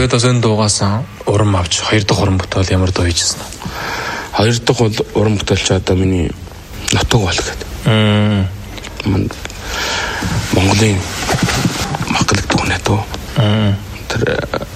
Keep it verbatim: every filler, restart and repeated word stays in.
Тэгээд бас энэ дуугаас урам авч хоёр дахь уран бүтээл ямар дуу хийжсэн бэ? Хоёр дахь бол уран бүтээлч одоо миний нутаг бол гэдэг. Аа. Монголын маглагддаг нэ дөө. Аа. Тэр